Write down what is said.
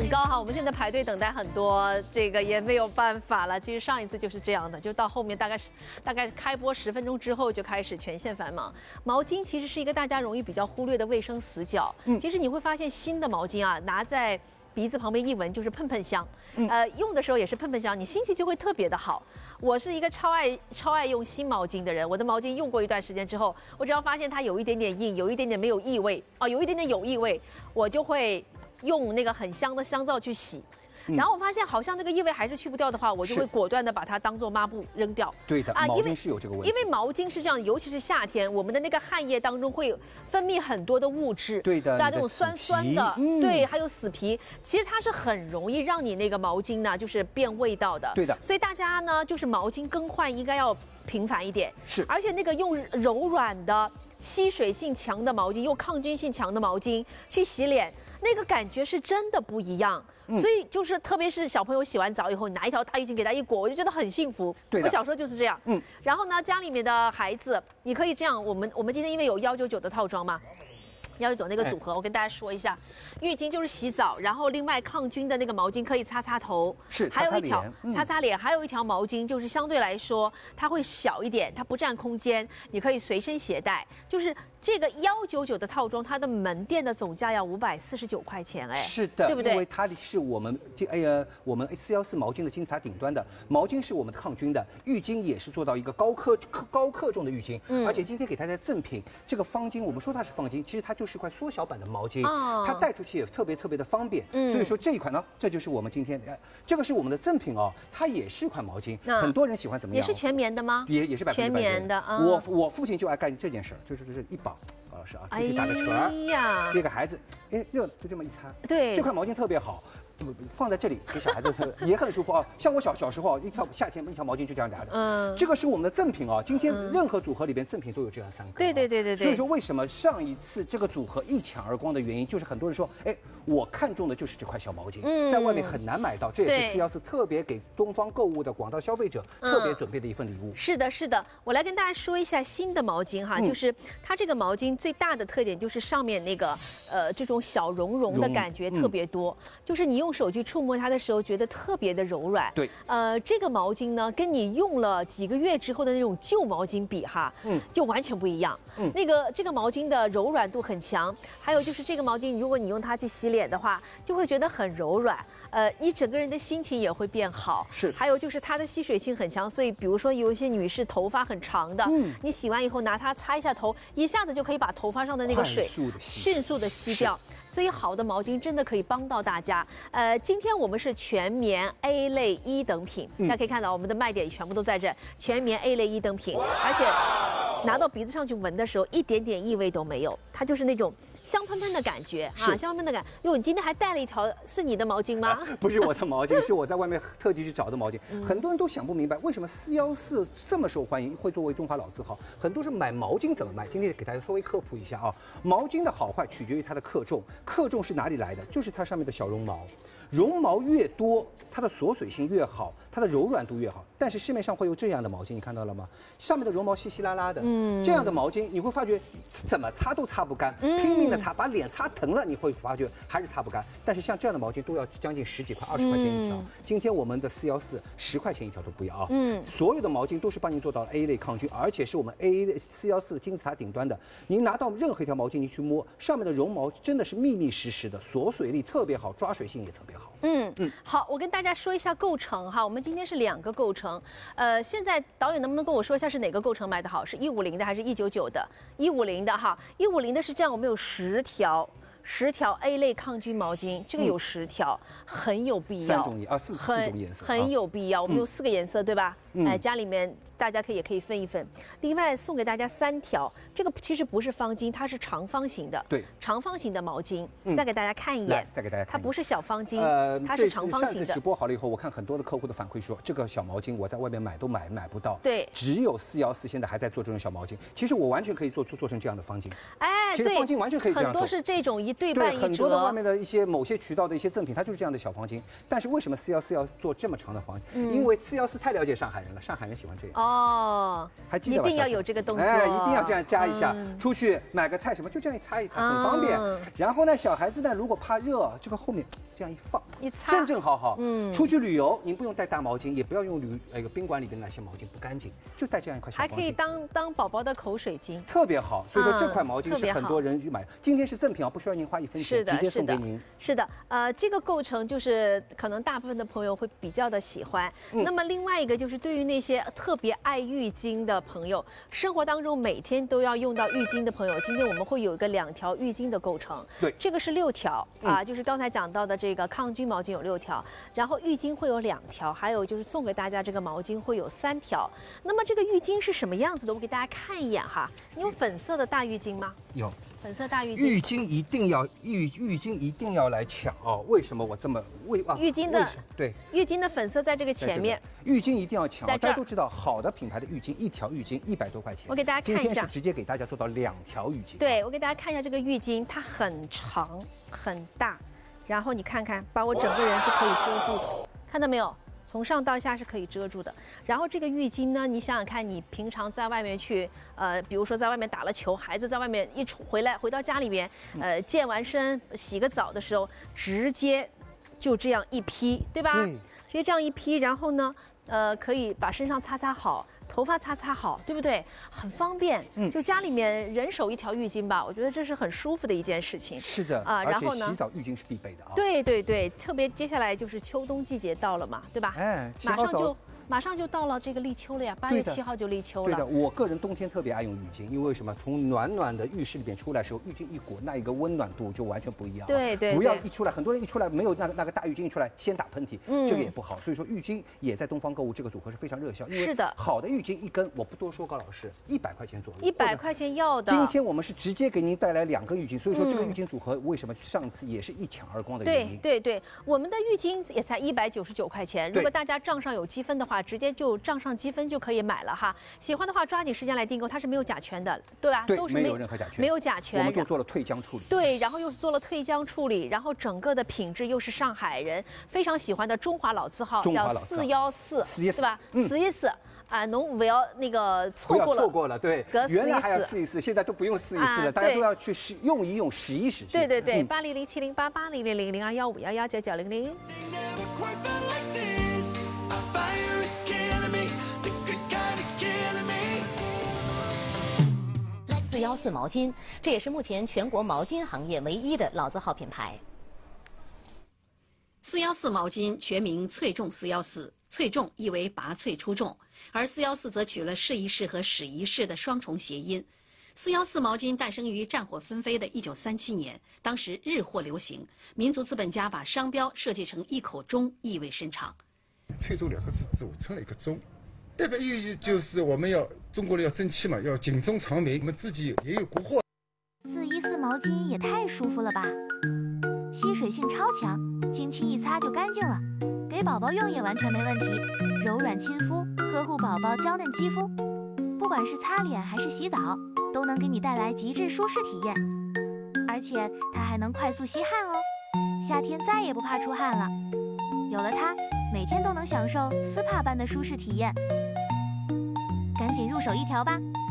很高哈。我们现在排队等待很多，这个也没有办法了。其实上一次就是这样的，就到后面大概开播10分钟之后就开始全线繁忙。毛巾其实是一个大家容易比较忽略的卫生死角。其实你会发现新的毛巾啊，拿在鼻子旁边一闻就是喷喷香，用的时候也是喷喷香，你心情就会特别的好。我是一个超爱用新毛巾的人，我的毛巾用过一段时间之后，我只要发现它有一点点硬，有一点点没有异味，有一点点有异味，我就会用那个很香的香皂去洗。然后我发现好像这个异味还是去不掉的话，我就会果断的把它当做抹布扔掉。 对的，毛巾是有这个问题。 因为毛巾是这样，尤其是夏天，我们的那个汗液当中会分泌很多的物质。 对的， 那种酸酸的，对，还有死皮，其实它是很容易让你那个毛巾呢，就是变味道的。 对的。 所以大家呢，就是毛巾更换应该要频繁一点。 是。 而且那个用柔软的、吸水性强的毛巾，又抗菌性强的毛巾去洗脸，那个感觉是真的不一样。所以就是，特别是小朋友洗完澡以后，你拿一条大浴巾给他一裹，我就觉得很幸福。 对， 我小时候就是这样。然后呢，家里面的孩子，你可以这样，我们今天因为有199的套装嘛。199那个组合，我跟大家说一下，浴巾就是洗澡，然后另外抗菌的那个毛巾可以擦擦头， 是， 还有一条擦擦脸，还有一条毛巾就是相对来说它会小一点，它不占空间，你可以随身携带。就是这个199的套装，它的门店的总价要549块钱，哎， 是的， 对不对？ 因为它是我们414毛巾的金字塔顶端的毛巾是我们抗菌的，浴巾也是做到一个高克重的浴巾，而且今天给大家赠品这个方巾，我们说它是方巾，其实它就是块缩小版的毛巾，它带出去也特别的方便。所以说这一款呢，这就是我们今天这个是我们的赠品哦，它也是一款毛巾，很多人喜欢怎么样？ 也是全棉的吗？ 也是100% 全棉的。 我父亲就爱干这件事儿，就是一绑。老师啊，出去打个拳儿，接个孩子，热了就这么一擦。 对， 这款毛巾特别好，放在这里给小孩子也很舒服啊。像我小时候夏天一条毛巾就这样拿着。这个是我们的赠品啊。今天任何组合里边赠品都有这样3个。 对。 所以说为什么上一次这个组合一抢而光的原因，就是很多人说，我看中的就是这块小毛巾，在外面很难买到，这也是414特别给东方购物的广大消费者特别准备的一份礼物。 是的，我来跟大家说一下新的毛巾哈，就是它这个毛巾最大的特点就是上面那个这种小绒绒的感觉特别多，就是你用手去触摸它的时候，觉得特别的柔软。 对， 这个毛巾呢，跟你用了几个月之后的那种旧毛巾比哈，就完全不一样。这个毛巾的柔软度很强，还有就是这个毛巾，如果你用它去洗脸的话，就会觉得很柔软。你整个人的心情也会变好。 是， 还有就是它的吸水性很强，所以比如说有一些女士头发很长的，你洗完以后拿它擦一下头，一下子就可以把头发上的那个水迅速的吸掉。所以好的毛巾真的可以帮到大家。今天我们是全棉 A 类1等品，大家可以看到我们的卖点全部都在这，全棉 A 类1等品，而且拿到鼻子上去闻的时候，一点点异味都没有，它就是那种香喷喷的感觉啊，香喷喷的感觉。因为你今天还带了一条，是你的毛巾吗？ 不是我的毛巾，是我在外面特地去找的毛巾。很多人都想不明白，为什么414这么受欢迎，会作为中华老字号。很多人买毛巾怎么买？今天给大家稍微科普一下啊。毛巾的好坏取决于它的克重，克重是哪里来的？就是它上面的小绒毛。绒毛越多，它的锁水性越好，它的柔软度越好。但是市面上会有这样的毛巾，你看到了吗？上面的绒毛稀稀拉拉的，这样的毛巾你会发觉怎么擦都擦不干，拼命的擦，把脸擦疼了，你会发觉还是擦不干。但是像这样的毛巾都要将近10几块、20块钱一条。今天我们的41410块钱一条都不要啊。所有的毛巾都是帮您做到了 A 类抗菌，而且是我们 A 类414金字塔顶端的。您拿到任何一条毛巾，你去摸上面的绒毛，真的是密密实实的，锁水力特别好，抓水性也特别好。 好，我跟大家说一下构成哈，我们今天是2个构成。现在导演能不能跟我说一下是哪个构成卖的好？是150的还是199的？150的哈，150的是这样，我们有10条A 类抗菌毛巾，这个有10条，很有必要。 4种颜色， 很有必要。我们有4个颜色，对吧？家里面大家也可以分一分。另外送给大家3条，这个其实不是方巾，它是长方形的。 对， 长方形的毛巾。再给大家看一眼， 再给大家看。 它不是小方巾，它是长方形的。 上次直播好了以后，我看很多的客户的反馈说，这个小毛巾我在外面买不到。 对， 只有414现在还在做这种小毛巾。其实我完全可以做成这样的方巾。其实方巾完全可以这样做。 很多是这种一对半一折。 很多的外面的某些渠道的一些赠品，它就是这样的小方巾。但是为什么414要做这么长的方巾？因为414太了解上海人了，上海人喜欢这样。还记得吧？ 一定要有这个动作。 一定要这样加一下。出去买个菜什么，就这样一擦一擦，很方便。然后呢，小孩子呢，如果怕热，这个后面这样一放， 一擦正正好好。出去旅游您不用带大毛巾，也不要用宾馆里的那些毛巾不干净，就带这样一块小毛巾， 还可以当宝宝的口水巾， 特别好。所以说这块毛巾是很多人去买，今天是赠品啊，不需要您花1分钱，直接送给您。 是的，这个构成就是可能大部分的朋友会比较的喜欢。那么另外一个就是对于那些特别爱浴巾的朋友，生活当中每天都要用到浴巾的朋友，今天我们会有一个2条浴巾的构成。 对， 这个是6条啊，就是刚才讲到的这个抗菌毛巾有6条，然后浴巾会有2条，还有就是送给大家这个毛巾会有3条。那么这个浴巾是什么样子的？我给大家看一眼哈。你有粉色的大浴巾吗？ 有。 粉色大浴巾， 浴巾一定要来抢哦！为什么我这么浴巾的对， 浴巾的粉色在这个前面， 浴巾一定要抢。大家都知道，好的品牌的浴巾1条浴巾100多块钱。 我给大家看一下， 今天是直接给大家做到2条浴巾。 对，我给大家看一下这个浴巾，它很长很大，然后你看看，把我整个人是可以遮住的，看到没有？从上到下是可以遮住的。然后这个浴巾呢，你想想看，你平常在外面去，比如说在外面打了球，孩子在外面回到家里面，健完身、洗个澡的时候，直接就这样一披，对吧？直接这样一披，然后呢，可以把身上擦好。头发擦好，对不对？很方便。就家里面人手1条浴巾吧，我觉得这是很舒服的一件事情。 是的啊，然后呢，洗澡浴巾是必备的啊。 对对对，特别接下来就是秋冬季节到了嘛，对吧？ 哎， 马上就到了这个立秋了呀，8月7号就立秋了。 对的，我个人冬天特别爱用浴巾，因为什么？从暖暖的浴室里面出来的时候，浴巾一裹，那一个温暖度就完全不一样。 对对， 不要一出来，很多人一出来没有那个大浴巾一出来先打喷嚏，这个也不好。所以说浴巾也在东方购物这个组合是非常热销，因为是的， 好的浴巾一根，我不多说，高老师100块钱左右 ，100块钱要的。 今天我们是直接给您带来2个浴巾，所以说这个浴巾组合为什么上次也是一抢而光的原因？ 对，我们的浴巾也才199块钱，如果大家账上有积分的话，直接就账上积分就可以买了哈。喜欢的话抓紧时间来订购，它是没有甲醛的，对吧？ 对，都是没有任何甲醛， 没有甲醛。 我们都做了退浆处理。 对，然后又做了退浆处理，然后整个的品质又是上海人非常喜欢的中华老字号，叫414，对吧？414。啊，侬不要那个错过了， 对，原来还要试一试，现在都不用试一试了，大家都要去用一用，使一使。 对，80070880000215119900。 414毛巾，这也是目前全国毛巾行业唯一的老字号品牌。 414毛巾全名萃重414，萃重意为拔萃出重，而414则取了试一试和使一试的双重谐音。414毛巾诞生于战火纷飞的1937年，当时日货流行，民族资本家把商标设计成一口钟，意味深长。 萃重2个字组成了一个钟，代表意义就是我们中国人要争气嘛，要警钟长鸣，我们自己也有国货。 414毛巾也太舒服了吧，吸水性超强，轻轻一擦就干净了，给宝宝用也完全没问题，柔软亲肤，呵护宝宝娇嫩肌肤，不管是擦脸还是洗澡，都能给你带来极致舒适体验。而且它还能快速吸汗哦，夏天再也不怕出汗了。有了它，每天都能享受SPA般的舒适体验。赶紧入手1条吧。